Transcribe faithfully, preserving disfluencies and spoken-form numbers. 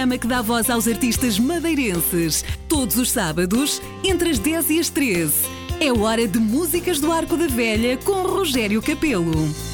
Ama que dá voz aos artistas madeirenses. Todos os sábados, entre as dez e as treze. É hora de Músicas do Arco da Velha com Rogério Capelo.